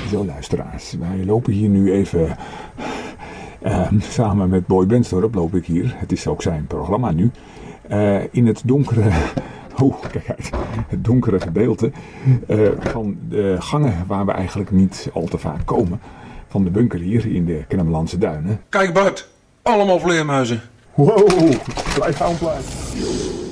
Zo luisteraars, wij lopen hier nu even samen met Boy Benstorp loop ik hier. Het is ook zijn programma nu. In het donkere, kijk uit, het donkere gedeelte van de gangen waar we eigenlijk niet al te vaak komen. Van de bunker hier in de Kennemerlandse Duinen. Kijk Bart, allemaal vleermuizen. Wow, blijf aan plaats.